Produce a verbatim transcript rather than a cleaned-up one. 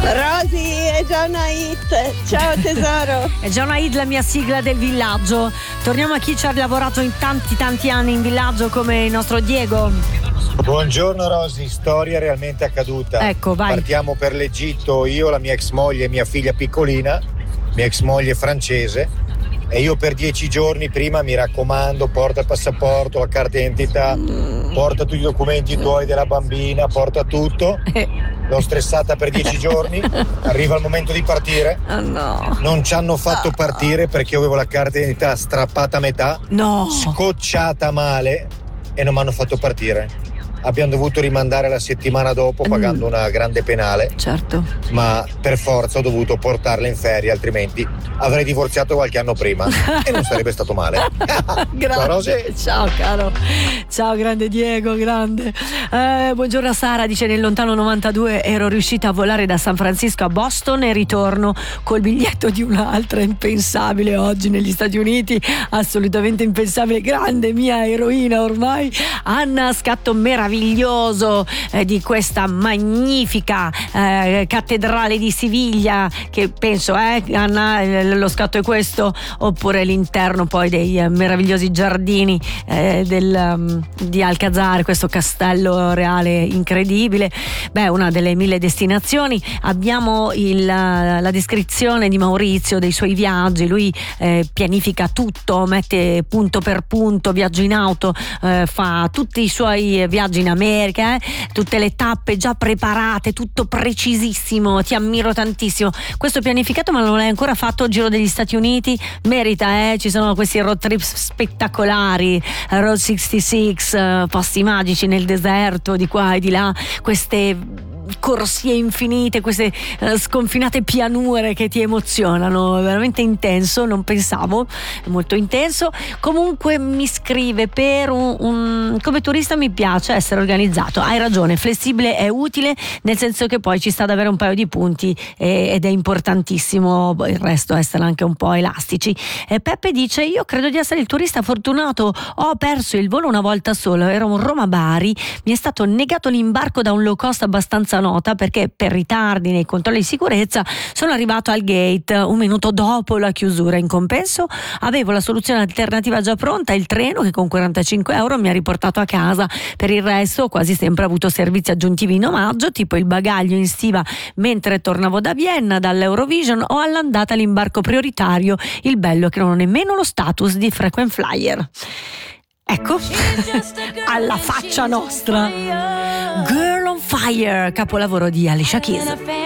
Rosy, è già una hit. Ciao tesoro. È già una hit la mia sigla del villaggio. Torniamo a chi ci ha lavorato in tanti tanti anni in villaggio come il nostro Diego. Buongiorno Rosy, storia realmente accaduta. Ecco, vai. Partiamo per l'Egitto, io, la mia ex moglie e mia figlia piccolina, mia ex moglie francese, e io per dieci giorni prima, mi raccomando, porta il passaporto, la carta d'identità, porta tutti i documenti tuoi della bambina, porta tutto. L'ho stressata per dieci giorni, arriva il momento di partire. Oh no. Non ci hanno fatto partire perché io avevo la carta d'identità strappata a metà, no, scocciata male, e non mi hanno fatto partire. Abbiamo dovuto rimandare la settimana dopo pagando una grande penale. Certo. Ma per forza ho dovuto portarla in ferie, altrimenti avrei divorziato qualche anno prima e non sarebbe stato male. Ciao Rosy. Ciao caro. Ciao grande Diego, grande. Eh, buongiorno a Sara, dice: nel lontano novantadue ero riuscita a volare da San Francisco a Boston e ritorno col biglietto di un'altra. Impensabile oggi negli Stati Uniti, assolutamente impensabile. Grande mia eroina ormai. Anna, scatto meraviglioso eh, di questa magnifica eh, cattedrale di Siviglia, che penso eh Anna eh, lo scatto è questo, oppure l'interno poi dei eh, meravigliosi giardini eh, del, um, di Alcazar, questo castello reale incredibile. Beh, una delle mille destinazioni. Abbiamo il, la descrizione di Maurizio dei suoi viaggi. Lui eh, pianifica tutto, mette punto per punto, viaggio in auto, eh, fa tutti i suoi viaggi in America, eh? Tutte le tappe già preparate, tutto precisissimo. Ti ammiro tantissimo. Questo pianificato, ma non l'hai ancora fatto. Giro degli Stati Uniti, merita, eh? Ci sono questi road trip spettacolari, Road sessantasei, eh, posti magici nel deserto di qua e di là, queste corsie infinite, queste uh, sconfinate pianure che ti emozionano. Veramente intenso, non pensavo, è molto intenso. Comunque mi scrive: per un, un come turista mi piace essere organizzato. Hai ragione, flessibile è utile, nel senso che poi ci sta ad avere un paio di punti eh, ed è importantissimo il resto essere anche un po' elastici. E Peppe dice: io credo di essere il turista fortunato, ho perso il volo una volta solo, era un Roma-Bari, mi è stato negato l'imbarco da un low cost abbastanza nota perché per ritardi nei controlli di sicurezza sono arrivato al gate un minuto dopo la chiusura. In compenso avevo la soluzione alternativa già pronta, il treno che con quarantacinque euro mi ha riportato a casa. Per il resto ho quasi sempre avuto servizi aggiuntivi in omaggio, tipo il bagaglio in stiva mentre tornavo da Vienna dall'Eurovision o all'andata all'imbarco prioritario. Il bello è che non ho nemmeno lo status di frequent flyer. Ecco, alla faccia nostra. Girl on Fire, capolavoro di Alicia Keys.